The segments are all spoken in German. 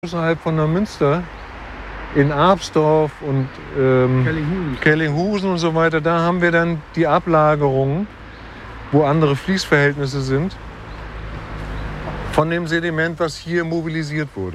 außerhalb von Neumünster, in Arbsdorf und Kellinghusen und so weiter, da haben wir dann die Ablagerungen, wo andere Fließverhältnisse sind, von dem Sediment, was hier mobilisiert wurde.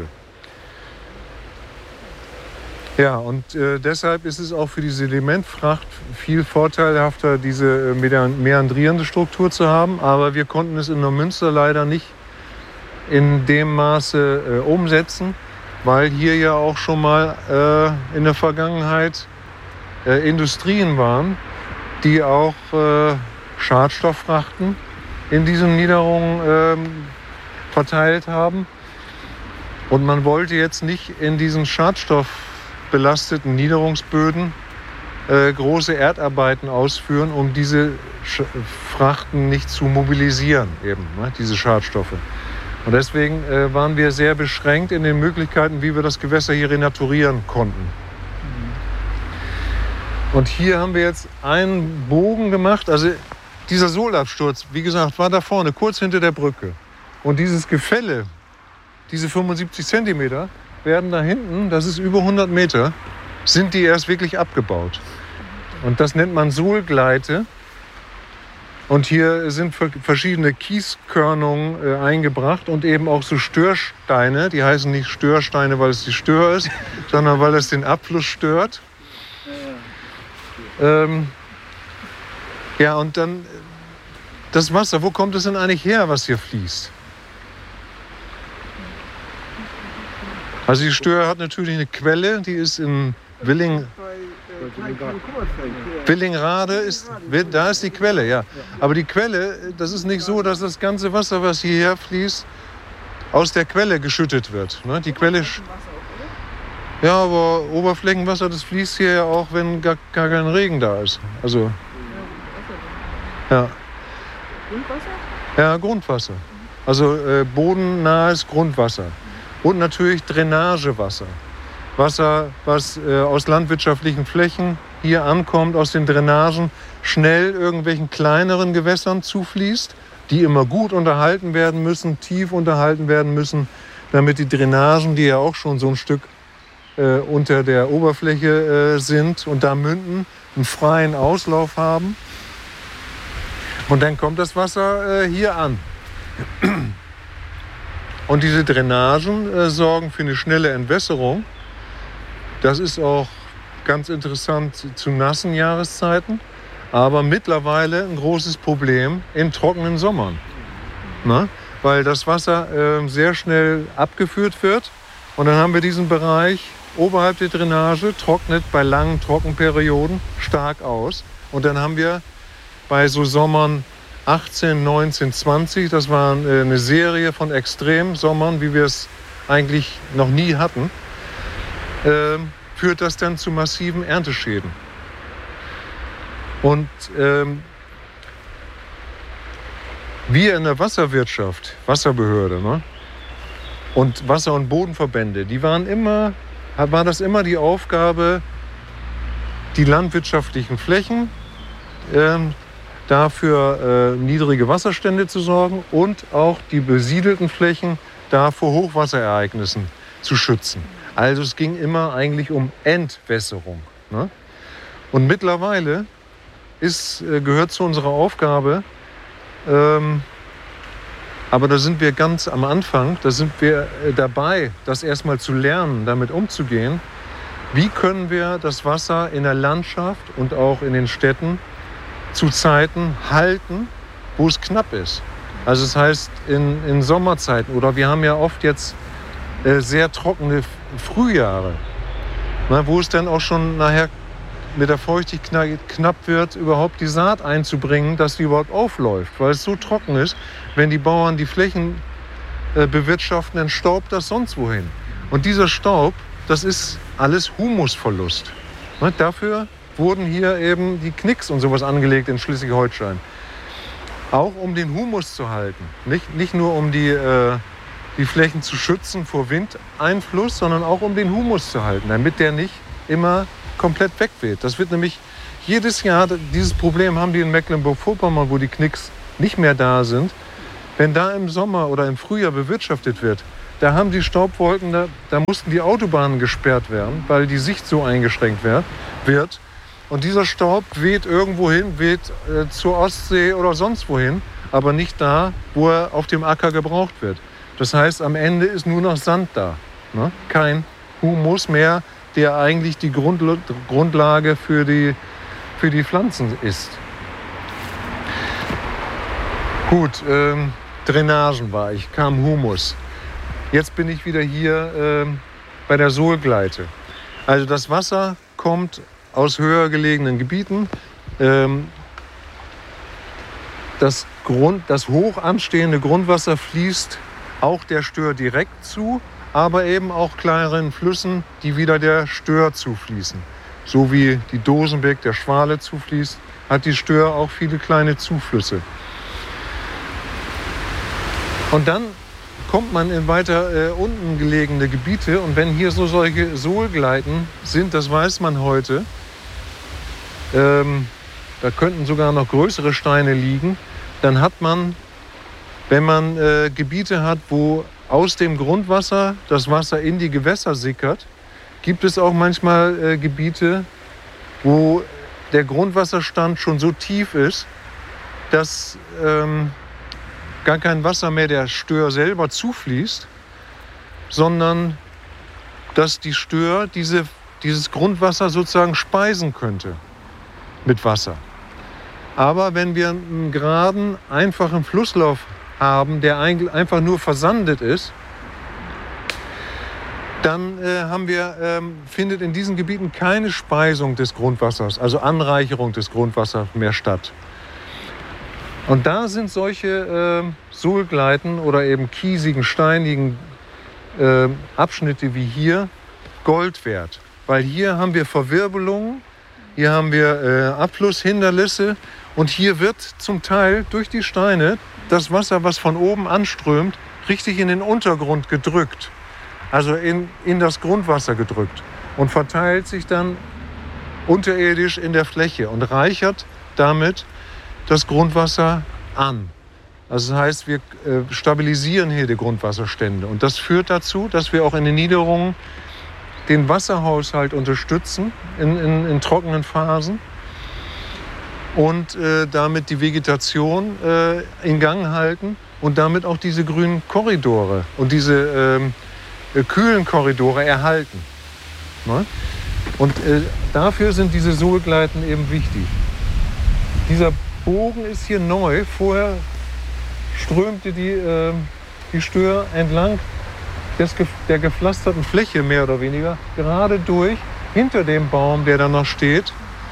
Ja, und deshalb ist es auch für die Sedimentfracht viel vorteilhafter, diese meandrierende Struktur zu haben. Aber wir konnten es in Neumünster leider nicht in dem Maße umsetzen, weil hier ja auch schon mal in der Vergangenheit Industrien waren, die auch Schadstofffrachten in diesen Niederungen verteilt haben. Und man wollte jetzt nicht in diesen schadstoffbelasteten Niederungsböden große Erdarbeiten ausführen, um diese Frachten nicht zu mobilisieren, eben, ne, diese Schadstoffe. Und deswegen waren wir sehr beschränkt in den Möglichkeiten, wie wir das Gewässer hier renaturieren konnten. Und hier haben wir jetzt einen Bogen gemacht. Also dieser Sohlabsturz, wie gesagt, war da vorne, kurz hinter der Brücke. Und dieses Gefälle, diese 75 Zentimeter, werden da hinten, das ist über 100 Meter, sind die erst wirklich abgebaut. Und das nennt man Sohlgleite. Und hier sind verschiedene Kieskörnungen eingebracht und eben auch so Störsteine. Die heißen nicht Störsteine, weil es die Stör ist, sondern weil es den Abfluss stört. Ja, und dann das Wasser, wo kommt es denn eigentlich her, was hier fließt? Also die Stör hat natürlich eine Quelle, die ist in Willingrade, da ist die Quelle, ja. Aber die Quelle, das ist nicht so, dass das ganze Wasser, was hierher fließt, aus der Quelle geschüttet wird. Ne? Die Quelle, ja, aber Oberflächenwasser, das fließt hier ja auch, wenn gar kein Regen da ist. Also, ja. Grundwasser? Ja, Grundwasser. Also bodennahes Grundwasser. Und natürlich Drainagewasser. Wasser, was aus landwirtschaftlichen Flächen hier ankommt, aus den Drainagen, schnell irgendwelchen kleineren Gewässern zufließt, die immer gut unterhalten werden müssen, tief unterhalten werden müssen, damit die Drainagen, die ja auch schon so ein Stück unter der Oberfläche sind und da münden, einen freien Auslauf haben. Und dann kommt das Wasser hier an. Und diese Drainagen sorgen für eine schnelle Entwässerung. Das ist auch ganz interessant zu nassen Jahreszeiten, aber mittlerweile ein großes Problem in trockenen Sommern. Na? Weil das Wasser sehr schnell abgeführt wird und dann haben wir diesen Bereich oberhalb der Drainage, trocknet bei langen Trockenperioden stark aus. Und dann haben wir bei so Sommern 18, 19, 20, das war eine Serie von Extremsommern, wie wir es eigentlich noch nie hatten, führt das dann zu massiven Ernteschäden. Und wir in der Wasserwirtschaft, Wasserbehörde, ne, und Wasser- und Bodenverbände, war das immer die Aufgabe, die landwirtschaftlichen Flächen dafür niedrige Wasserstände zu sorgen und auch die besiedelten Flächen da vor Hochwasserereignissen zu schützen. Also es ging immer eigentlich um Entwässerung. Ne? Und mittlerweile gehört zu unserer Aufgabe, aber da sind wir ganz am Anfang, da sind wir dabei, das erstmal zu lernen, damit umzugehen. Wie können wir das Wasser in der Landschaft und auch in den Städten zu Zeiten halten, wo es knapp ist? Also das heißt in Sommerzeiten, oder wir haben ja oft jetzt sehr trockene Frühjahre, wo es dann auch schon nachher mit der Feuchtigkeit knapp wird, überhaupt die Saat einzubringen, dass die überhaupt aufläuft, weil es so trocken ist. Wenn die Bauern die Flächen bewirtschaften, dann staubt das sonst wohin. Und dieser Staub, das ist alles Humusverlust. Dafür wurden hier eben die Knicks und sowas angelegt in Schleswig-Holstein. Auch um den Humus zu halten, nicht nur um die Flächen zu schützen vor Windeinfluss, sondern auch um den Humus zu halten, damit der nicht immer komplett wegweht. Das wird nämlich jedes Jahr, dieses Problem haben die in Mecklenburg-Vorpommern, wo die Knicks nicht mehr da sind. Wenn da im Sommer oder im Frühjahr bewirtschaftet wird, da haben die Staubwolken, da mussten die Autobahnen gesperrt werden, weil die Sicht so eingeschränkt wird. Und dieser Staub weht irgendwo hin, weht zur Ostsee oder sonst wohin, aber nicht da, wo er auf dem Acker gebraucht wird. Das heißt, am Ende ist nur noch Sand da, ne? Kein Humus mehr, der eigentlich die Grundlage für die Pflanzen ist. Gut, Drainagen war ich, kam Humus. Jetzt bin ich wieder hier bei der Sohlgleite. Also das Wasser kommt aus höher gelegenen Gebieten. Das hoch anstehende Grundwasser fließt auch der Stör direkt zu, aber eben auch kleineren Flüssen, die wieder der Stör zufließen. So wie die Dosenbeek der Schwale zufließt, hat die Stör auch viele kleine Zuflüsse. Und dann kommt man in weiter unten gelegene Gebiete und wenn hier so solche Sohlgleiten sind, das weiß man heute, da könnten sogar noch größere Steine liegen, dann hat man, wenn man Gebiete hat, wo aus dem Grundwasser das Wasser in die Gewässer sickert, gibt es auch manchmal Gebiete, wo der Grundwasserstand schon so tief ist, dass gar kein Wasser mehr der Stör selber zufließt, sondern dass die Stör dieses Grundwasser sozusagen speisen könnte mit Wasser. Aber wenn wir einen geraden, einfachen Flusslauf haben, der eigentlich einfach nur versandet ist, dann findet in diesen Gebieten keine Speisung des Grundwassers, also Anreicherung des Grundwassers mehr statt. Und da sind solche Sohlgleiten oder eben kiesigen, steinigen Abschnitte wie hier Gold wert. Weil hier haben wir Verwirbelungen, hier haben wir Abflusshindernisse und hier wird zum Teil durch die Steine das Wasser, was von oben anströmt, richtig in den Untergrund gedrückt. Also in das Grundwasser gedrückt und verteilt sich dann unterirdisch in der Fläche und reichert damit das Grundwasser an. Also das heißt, wir stabilisieren hier die Grundwasserstände. Und das führt dazu, dass wir auch in den Niederungen den Wasserhaushalt unterstützen in trockenen Phasen und damit die Vegetation in Gang halten und damit auch diese grünen Korridore und diese kühlen Korridore erhalten. Ne? Und dafür sind diese Sohlgleiten eben wichtig. Dieser Bogen ist hier neu. Vorher strömte die Stör entlang der gepflasterten Fläche mehr oder weniger gerade durch, hinter dem Baum, der da noch steht,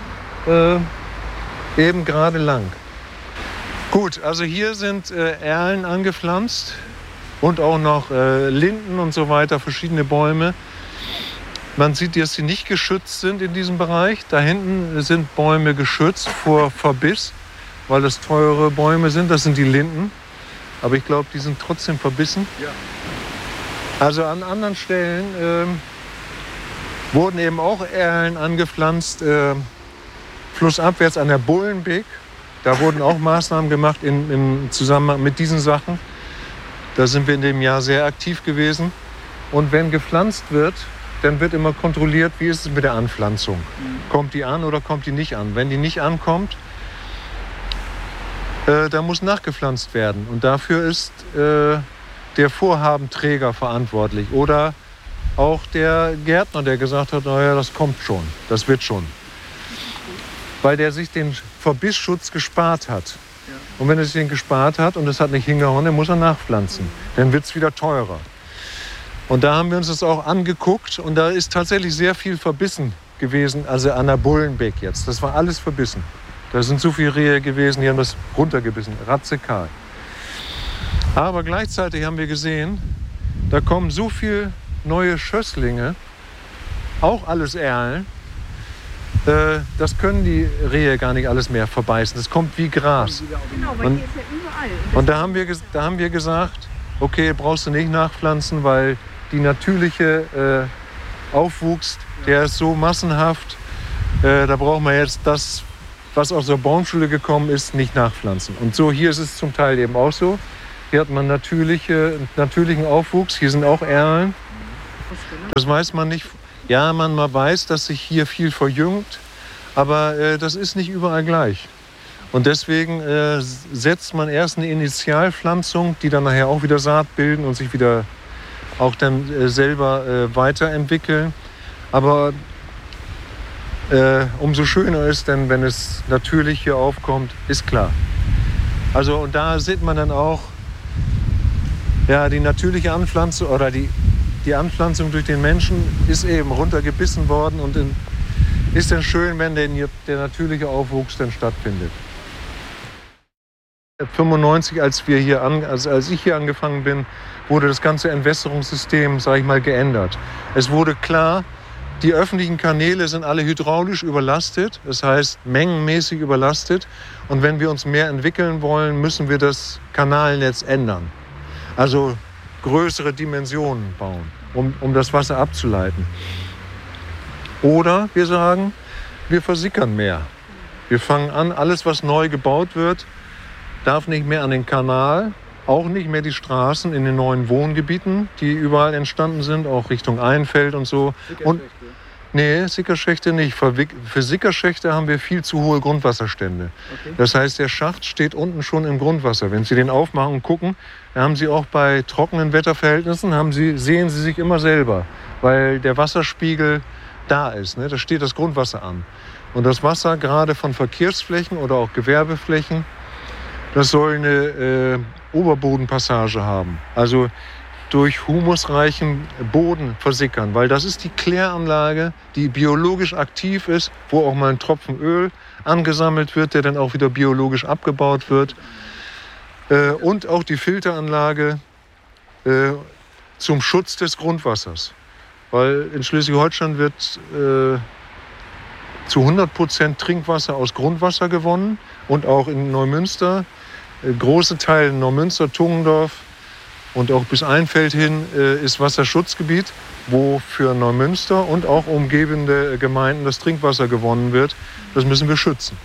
eben gerade lang. Gut, also hier sind Erlen angepflanzt und auch noch Linden und so weiter, verschiedene Bäume. Man sieht, dass sie nicht geschützt sind in diesem Bereich. Da hinten sind Bäume geschützt vor Verbiss, weil das teure Bäume sind. Das sind die Linden. Aber ich glaube, die sind trotzdem verbissen. Ja. Also an anderen Stellen wurden eben auch Erlen angepflanzt, flussabwärts an der Bullenbeek. Da wurden auch Maßnahmen gemacht im Zusammenhang mit diesen Sachen. Da sind wir in dem Jahr sehr aktiv gewesen. Und wenn gepflanzt wird, dann wird immer kontrolliert, wie ist es mit der Anpflanzung. Kommt die an oder kommt die nicht an? Wenn die nicht ankommt, da muss nachgepflanzt werden. Und dafür ist der Vorhabenträger verantwortlich. Oder auch der Gärtner, der gesagt hat, naja, das kommt schon, das wird schon. Weil der sich den Verbissschutz gespart hat. Und wenn er sich den gespart hat und es hat nicht hingehauen, dann muss er nachpflanzen. Dann wird es wieder teurer. Und da haben wir uns das auch angeguckt und da ist tatsächlich sehr viel verbissen gewesen, also an der Bullenbeek jetzt. Das war alles verbissen. Da sind so viele Rehe gewesen, die haben das runtergebissen, radikal. Aber gleichzeitig haben wir gesehen, da kommen so viele neue Schösslinge, auch alles Erlen. Das können die Rehe gar nicht alles mehr verbeißen. Das kommt wie Gras. Genau, weil hier ist ja überall. Und da haben wir gesagt, okay, brauchst du nicht nachpflanzen, weil die natürliche Aufwuchs, der ist so massenhaft, da brauchen wir jetzt das, was aus der Baumschule gekommen ist, nicht nachpflanzen. Und so hier ist es zum Teil eben auch so. Hier hat man natürlichen Aufwuchs. Hier sind auch Erlen. Das weiß man nicht. Ja, man weiß, dass sich hier viel verjüngt, aber das ist nicht überall gleich. Und deswegen setzt man erst eine Initialpflanzung, die dann nachher auch wieder Saat bilden und sich wieder auch dann selber weiterentwickeln. Aber umso schöner ist denn, wenn es natürlich hier aufkommt, ist klar. Also und da sieht man dann auch ja, die natürliche Anpflanzung oder die Anpflanzung durch den Menschen ist eben runtergebissen worden und ist dann schön, wenn der natürliche Aufwuchs dann stattfindet. 1995, als ich hier angefangen bin, wurde das ganze Entwässerungssystem, sage ich mal, geändert. Es wurde klar, die öffentlichen Kanäle sind alle hydraulisch überlastet, das heißt mengenmäßig überlastet. Und wenn wir uns mehr entwickeln wollen, müssen wir das Kanalnetz ändern. Also größere Dimensionen bauen, um das Wasser abzuleiten. Oder wir sagen, wir versickern mehr. Wir fangen an, alles, was neu gebaut wird, darf nicht mehr an den Kanal, auch nicht mehr die Straßen in den neuen Wohngebieten, die überall entstanden sind, auch Richtung Einfeld und so. Nee, Sickerschächte nicht. Für Sickerschächte haben wir viel zu hohe Grundwasserstände. Okay. Das heißt, der Schacht steht unten schon im Grundwasser. Wenn Sie den aufmachen und gucken, dann haben Sie auch bei trockenen Wetterverhältnissen, sehen Sie sich immer selber, weil der Wasserspiegel da ist. Ne? Da steht das Grundwasser an. Und das Wasser, gerade von Verkehrsflächen oder auch Gewerbeflächen, das soll eine Oberbodenpassage haben. Also durch humusreichen Boden versickern, weil das ist die Kläranlage, die biologisch aktiv ist, wo auch mal ein Tropfen Öl angesammelt wird, der dann auch wieder biologisch abgebaut wird. Und auch die Filteranlage zum Schutz des Grundwassers. Weil in Schleswig-Holstein wird zu 100% Trinkwasser aus Grundwasser gewonnen und auch in Neumünster, große Teile Neumünster, Tungendorf, und auch bis Einfeld hin ist Wasserschutzgebiet, wo für Neumünster und auch umgebende Gemeinden das Trinkwasser gewonnen wird. Das müssen wir schützen.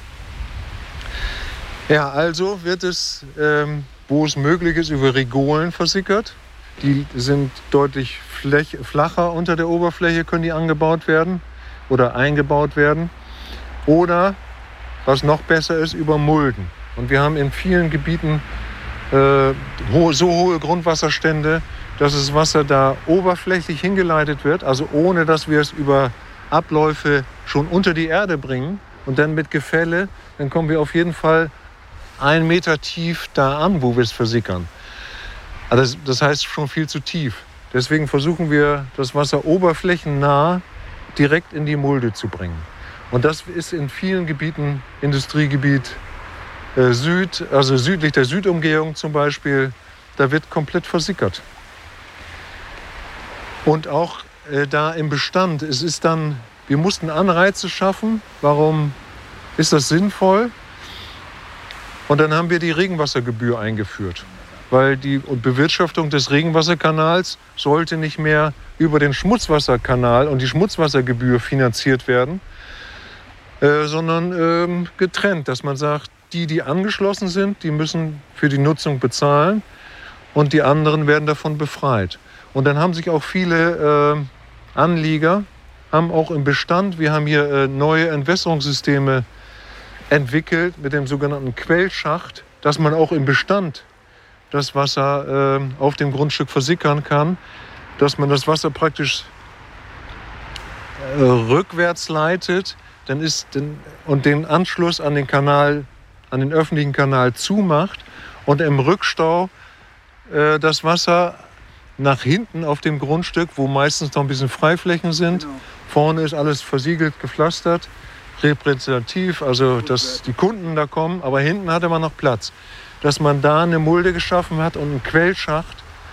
Ja, also wird es, wo es möglich ist, über Rigolen versickert. Die sind deutlich flacher unter der Oberfläche, können die angebaut werden oder eingebaut werden. Oder, was noch besser ist, über Mulden. Und wir haben in vielen Gebieten so hohe Grundwasserstände, dass das Wasser da oberflächlich hingeleitet wird, also ohne dass wir es über Abläufe schon unter die Erde bringen und dann mit Gefälle, dann kommen wir auf jeden Fall 1 Meter tief da an, wo wir es versickern. Also das heißt schon viel zu tief. Deswegen versuchen wir, das Wasser oberflächennah direkt in die Mulde zu bringen. Und das ist in vielen Gebieten, Industriegebiet, Süd, also südlich der Südumgehung zum Beispiel, da wird komplett versickert. Und auch da im Bestand, wir mussten Anreize schaffen. Warum ist das sinnvoll? Und dann haben wir die Regenwassergebühr eingeführt. Weil die Bewirtschaftung des Regenwasserkanals sollte nicht mehr über den Schmutzwasserkanal und die Schmutzwassergebühr finanziert werden, sondern getrennt, dass man sagt, die angeschlossen sind, die müssen für die Nutzung bezahlen und die anderen werden davon befreit. Und dann haben sich auch viele Anlieger, haben auch im Bestand, wir haben hier neue Entwässerungssysteme entwickelt mit dem sogenannten Quellschacht, dass man auch im Bestand das Wasser auf dem Grundstück versickern kann, dass man das Wasser praktisch rückwärts leitet und den Anschluss an den Kanal, an den öffentlichen Kanal zumacht und im Rückstau das Wasser nach hinten auf dem Grundstück, wo meistens noch ein bisschen Freiflächen sind. Genau. Vorne ist alles versiegelt, gepflastert, repräsentativ, also dass die Kunden da kommen, aber hinten hatte man noch Platz. Dass man da eine Mulde geschaffen hat und einen Quellschacht,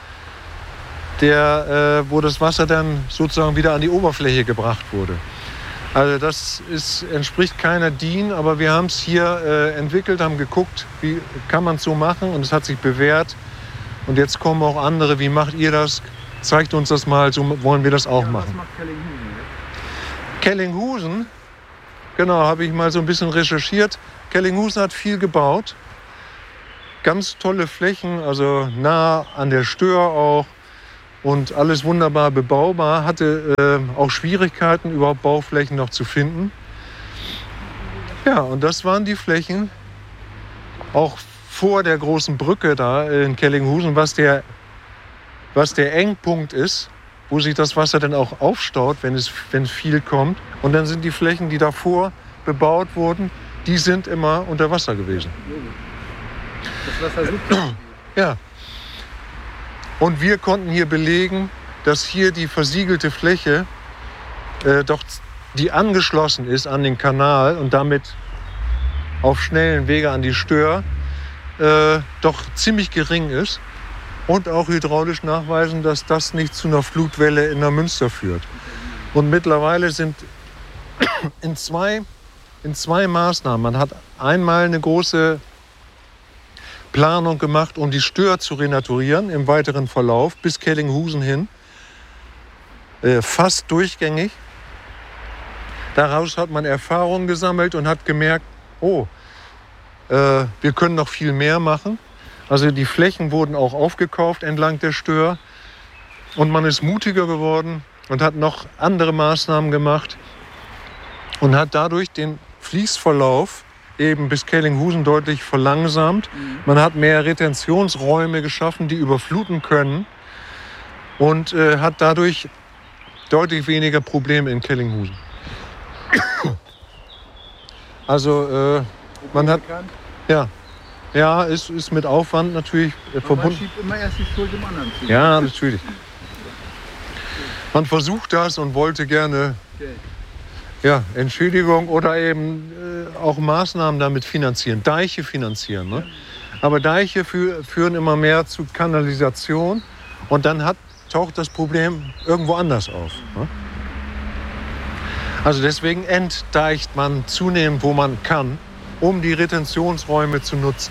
wo das Wasser dann sozusagen wieder an die Oberfläche gebracht wurde. Also das entspricht keiner DIN, aber wir haben es hier entwickelt, haben geguckt, wie kann man es so machen und es hat sich bewährt. Und jetzt kommen auch andere, wie macht ihr das? Zeigt uns das mal, so wollen wir das auch machen. Was macht Kellinghusen? Kellinghusen, genau, habe ich mal so ein bisschen recherchiert. Kellinghusen hat viel gebaut. ganz tolle Flächen, also nah an der Stör auch und alles wunderbar bebaubar. Hatte auch Schwierigkeiten, überhaupt Bauflächen noch zu finden. Ja, und das waren die Flächen, auch vor der großen Brücke da in Kellinghusen, was der Engpunkt ist, wo sich das Wasser dann auch aufstaut, wenn es viel kommt. Und dann sind die Flächen, die davor bebaut wurden, die sind immer unter Wasser gewesen. Das Wasser sitzt. Ja. Und wir konnten hier belegen, dass hier die versiegelte Fläche die angeschlossen ist an den Kanal und damit auf schnellen Wege an die Stör, doch ziemlich gering ist. Und auch hydraulisch nachweisen, dass das nicht zu einer Flutwelle in der Münster führt. Und mittlerweile sind in zwei Maßnahmen. Man hat einmal eine große Planung gemacht, um die Stör zu renaturieren im weiteren Verlauf bis Kellinghusen hin. Fast durchgängig. Daraus hat man Erfahrungen gesammelt und hat gemerkt, wir können noch viel mehr machen. Also die Flächen wurden auch aufgekauft entlang der Stör. Und man ist mutiger geworden und hat noch andere Maßnahmen gemacht und hat dadurch den Fließverlauf eben bis Kellinghusen deutlich verlangsamt. Man hat mehr Retentionsräume geschaffen, die überfluten können und hat dadurch deutlich weniger Probleme in Kellinghusen. Also man hat... Ja, ist mit Aufwand natürlich verbunden. Man schiebt immer erst die Schuld dem anderen zu. Ja, natürlich. Man versucht das und wollte gerne Entschädigung oder eben auch Maßnahmen damit finanzieren, Deiche finanzieren. Ne? Aber Deiche führen immer mehr zu Kanalisation und dann taucht das Problem irgendwo anders auf. Ne? Also deswegen entdeicht man zunehmend, wo man kann, um die Retentionsräume zu nutzen.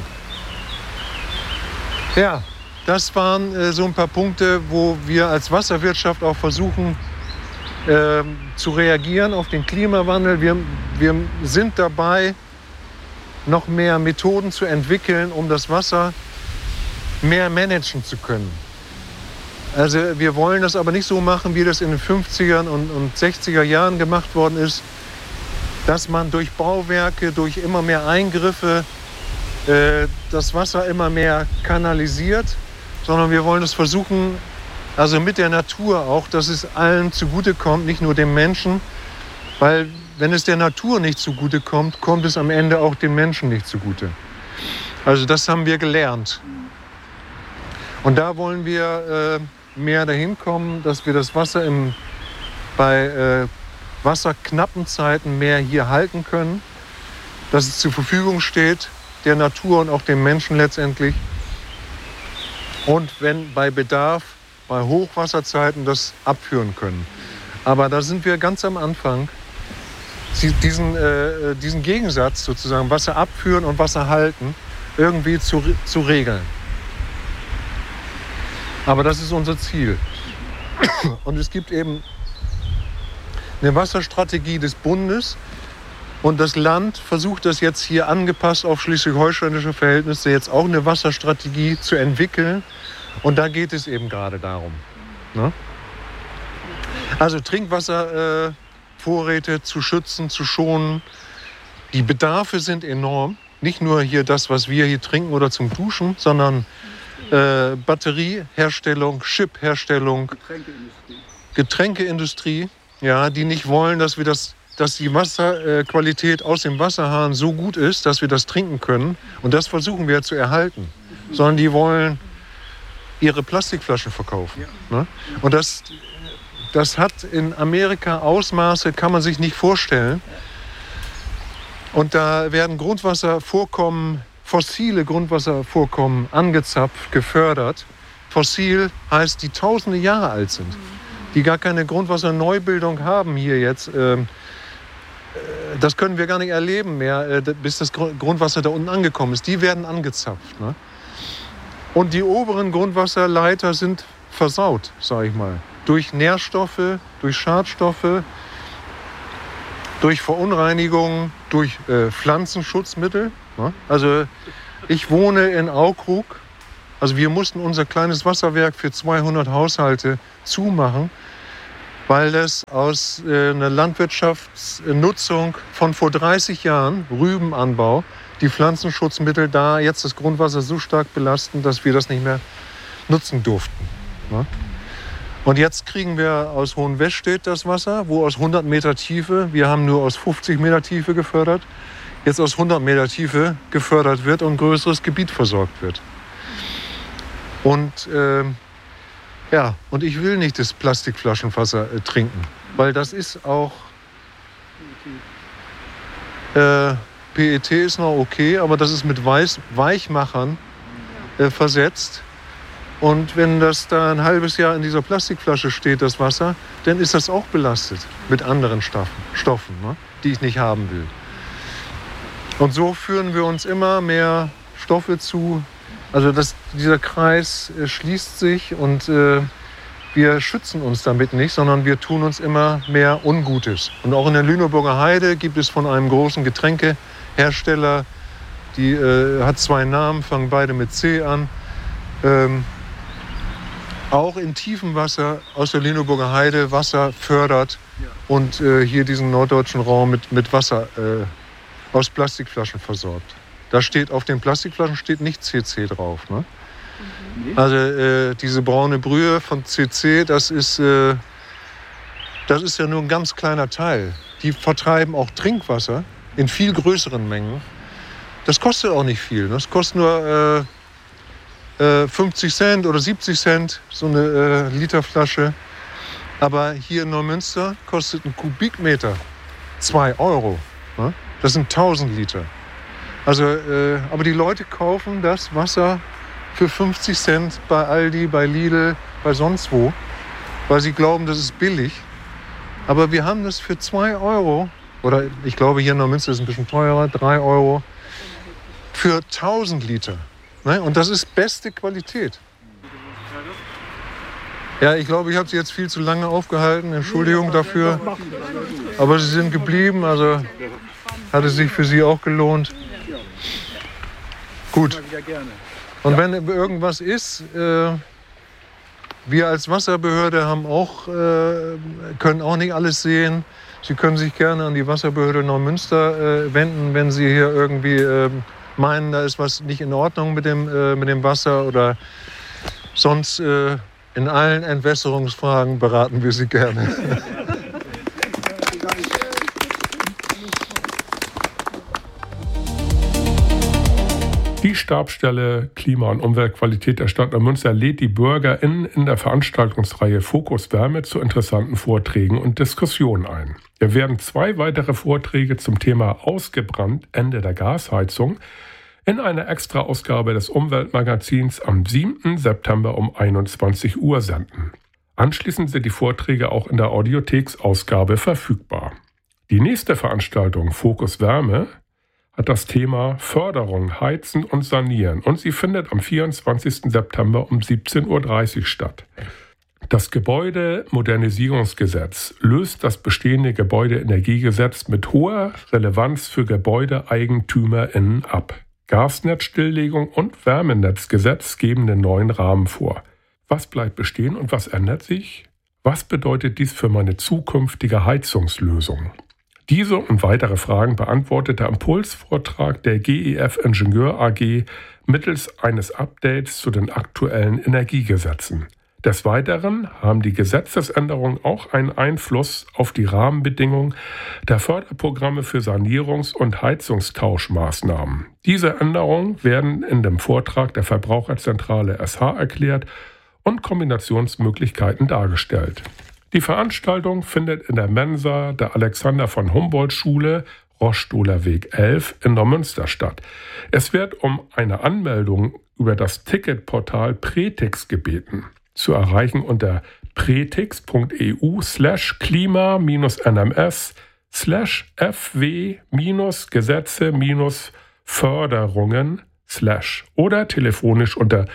Ja, das waren so ein paar Punkte, wo wir als Wasserwirtschaft auch versuchen zu reagieren auf den Klimawandel. Wir sind dabei, noch mehr Methoden zu entwickeln, um das Wasser mehr managen zu können. Also wir wollen das aber nicht so machen, wie das in den 50er und 60er Jahren gemacht worden ist, dass man durch Bauwerke, durch immer mehr Eingriffe das Wasser immer mehr kanalisiert, sondern wir wollen es versuchen, also mit der Natur auch, dass es allen zugutekommt, nicht nur dem Menschen, weil wenn es der Natur nicht zugutekommt, kommt es am Ende auch den Menschen nicht zugute. Also das haben wir gelernt. Und da wollen wir mehr dahin kommen, dass wir das Wasser bei wasserknappen Zeiten mehr hier halten können, dass es zur Verfügung steht, der Natur und auch dem Menschen letztendlich. Und wenn bei Bedarf, bei Hochwasserzeiten das abführen können. Aber da sind wir ganz am Anfang, diesen Gegensatz sozusagen, Wasser abführen und Wasser halten, irgendwie zu regeln. Aber das ist unser Ziel. Und es gibt eben eine Wasserstrategie des Bundes und das Land versucht das jetzt hier angepasst auf schleswig-holsteinische Verhältnisse jetzt auch eine Wasserstrategie zu entwickeln und da geht es eben gerade darum. Ne? Also Trinkwasservorräte zu schützen, zu schonen. Die Bedarfe sind enorm. Nicht nur hier das, was wir hier trinken oder zum Duschen, sondern Batterieherstellung, Chipherstellung, Getränkeindustrie, ja, die nicht wollen, dass die Wasserqualität aus dem Wasserhahn so gut ist, dass wir das trinken können. Und das versuchen wir zu erhalten. Sondern die wollen ihre Plastikflaschen verkaufen. Ne? Und das hat in Amerika Ausmaße, kann man sich nicht vorstellen. Und da werden fossile Grundwasservorkommen angezapft, gefördert. Fossil heißt, die tausende Jahre alt sind, die gar keine Grundwasserneubildung haben hier jetzt. Das können wir gar nicht erleben mehr, bis das Grundwasser da unten angekommen ist. Die werden angezapft. Ne? Und die oberen Grundwasserleiter sind versaut, sage ich mal. Durch Nährstoffe, durch Schadstoffe, durch Verunreinigungen, durch Pflanzenschutzmittel. Ne? Also Ich wohne in Aukrug. Also wir mussten unser kleines Wasserwerk für 200 Haushalte zumachen, weil das aus einer Landwirtschaftsnutzung von vor 30 Jahren, Rübenanbau, die Pflanzenschutzmittel da jetzt das Grundwasser so stark belasten, dass wir das nicht mehr nutzen durften. Ne? Und jetzt kriegen wir aus Hohenwestedt das Wasser, wo aus 100 Meter Tiefe, wir haben nur aus 50 Meter Tiefe gefördert, jetzt aus 100 Meter Tiefe gefördert wird und ein größeres Gebiet versorgt wird. Und und ich will nicht das Plastikflaschenwasser trinken, weil das ist auch PET ist noch okay, aber das ist mit Weichmachern versetzt. Und wenn das da ein halbes Jahr in dieser Plastikflasche steht, das Wasser, dann ist das auch belastet mit anderen Stoffen, ne, die ich nicht haben will. Und so führen wir uns immer mehr Stoffe zu. Also dieser Kreis schließt sich und wir schützen uns damit nicht, sondern wir tun uns immer mehr Ungutes. Und auch in der Lüneburger Heide gibt es von einem großen Getränkehersteller, die hat 2 Namen, fangen beide mit C an, auch in tiefem Wasser aus der Lüneburger Heide Wasser fördert und hier diesen norddeutschen Raum mit Wasser aus Plastikflaschen versorgt. Da steht auf den Plastikflaschen steht nicht CC drauf. Ne? Also diese braune Brühe von CC, das ist ja nur ein ganz kleiner Teil. Die vertreiben auch Trinkwasser in viel größeren Mengen. Das kostet auch nicht viel. Das kostet nur 50 Cent oder 70 Cent, so eine Literflasche. Aber hier in Neumünster kostet ein Kubikmeter 2 Euro. Ne? Das sind 1000 Liter. Also, aber die Leute kaufen das Wasser für 50 Cent bei Aldi, bei Lidl, bei sonst wo, weil sie glauben, das ist billig. Aber wir haben das für 2 Euro, oder ich glaube hier in Neumünster ist es ein bisschen teurer, 3 Euro, für 1000 Liter. Ne? Und das ist beste Qualität. Ja, ich glaube, ich habe Sie jetzt viel zu lange aufgehalten. Entschuldigung dafür. Aber Sie sind geblieben, also hat es sich für Sie auch gelohnt. Gut. Und wenn irgendwas ist, wir als Wasserbehörde können auch nicht alles sehen. Sie können sich gerne an die Wasserbehörde Neumünster wenden, wenn Sie hier irgendwie meinen, da ist was nicht in Ordnung mit dem Wasser oder sonst in allen Entwässerungsfragen beraten wir Sie gerne. Die Stabsstelle Klima- und Umweltqualität der Stadt Neumünster lädt die BürgerInnen in der Veranstaltungsreihe Fokus Wärme zu interessanten Vorträgen und Diskussionen ein. Wir werden 2 weitere Vorträge zum Thema Ausgebrannt, Ende der Gasheizung in einer Extra-Ausgabe des Umweltmagazins am 7. September um 21 Uhr senden. Anschließend sind die Vorträge auch in der Audiotheksausgabe verfügbar. Die nächste Veranstaltung Fokus Wärme hat das Thema Förderung, Heizen und Sanieren und sie findet am 24. September um 17.30 Uhr statt. Das Gebäudemodernisierungsgesetz löst das bestehende Gebäudeenergiegesetz mit hoher Relevanz für GebäudeeigentümerInnen ab. Gasnetzstilllegung und Wärmenetzgesetz geben den neuen Rahmen vor. Was bleibt bestehen und was ändert sich? Was bedeutet dies für meine zukünftige Heizungslösung? Diese und weitere Fragen beantwortet der Impulsvortrag der GEF Ingenieur AG mittels eines Updates zu den aktuellen Energiegesetzen. Des Weiteren haben die Gesetzesänderungen auch einen Einfluss auf die Rahmenbedingungen der Förderprogramme für Sanierungs- und Heizungstauschmaßnahmen. Diese Änderungen werden in dem Vortrag der Verbraucherzentrale SH erklärt und Kombinationsmöglichkeiten dargestellt. Die Veranstaltung findet in der Mensa der Alexander von Humboldt-Schule, Rostohler Weg 11 in Neumünster statt. Es wird um eine Anmeldung über das Ticketportal Pretix gebeten. Zu erreichen unter pretix.eu/klima-nms/fw-gesetze-förderungen/ oder telefonisch unter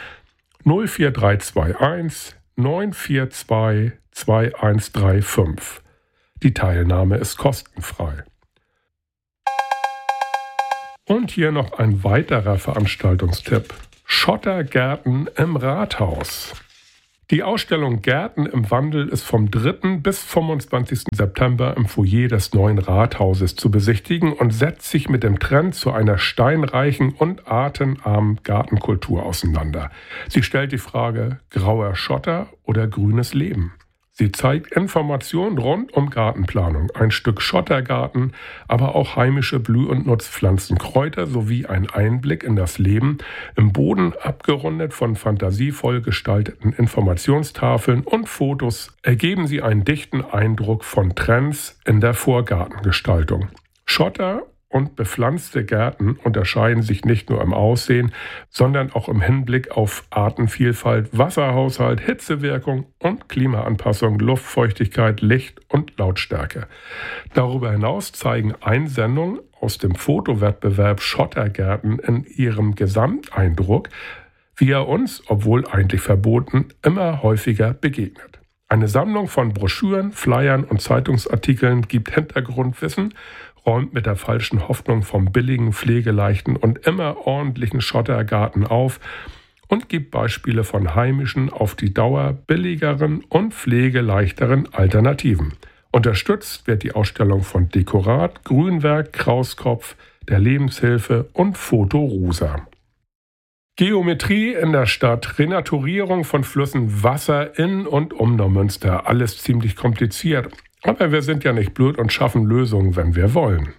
04321 942 2135. Die Teilnahme ist kostenfrei. Und hier noch ein weiterer Veranstaltungstipp. Schottergärten im Rathaus. Die Ausstellung Gärten im Wandel ist vom 3. bis 25. September im Foyer des neuen Rathauses zu besichtigen und setzt sich mit dem Trend zu einer steinreichen und artenarmen Gartenkultur auseinander. Sie stellt die Frage, grauer Schotter oder grünes Leben? Sie zeigt Informationen rund um Gartenplanung, ein Stück Schottergarten, aber auch heimische Blüh- und Nutzpflanzen, Kräuter sowie ein Einblick in das Leben, im Boden abgerundet von fantasievoll gestalteten Informationstafeln und Fotos, ergeben sie einen dichten Eindruck von Trends in der Vorgartengestaltung. Schotter und bepflanzte Gärten unterscheiden sich nicht nur im Aussehen, sondern auch im Hinblick auf Artenvielfalt, Wasserhaushalt, Hitzewirkung und Klimaanpassung, Luftfeuchtigkeit, Licht und Lautstärke. Darüber hinaus zeigen Einsendungen aus dem Fotowettbewerb Schottergärten in ihrem Gesamteindruck, wie er uns, obwohl eigentlich verboten, immer häufiger begegnet. Eine Sammlung von Broschüren, Flyern und Zeitungsartikeln gibt Hintergrundwissen, räumt mit der falschen Hoffnung vom billigen, pflegeleichten und immer ordentlichen Schottergarten auf und gibt Beispiele von heimischen, auf die Dauer billigeren und pflegeleichteren Alternativen. Unterstützt wird die Ausstellung von Dekorat, Grünwerk, Krauskopf, der Lebenshilfe und Foto Rosa. Geometrie in der Stadt, Renaturierung von Flüssen, Wasser in und um Neumünster, alles ziemlich kompliziert. Aber wir sind ja nicht blöd und schaffen Lösungen, wenn wir wollen.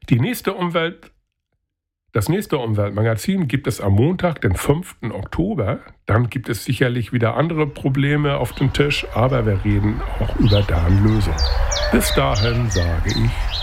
Das nächste Umweltmagazin gibt es am Montag, den 5. Oktober. Dann gibt es sicherlich wieder andere Probleme auf dem Tisch, aber wir reden auch über deren Lösung. Bis dahin sage ich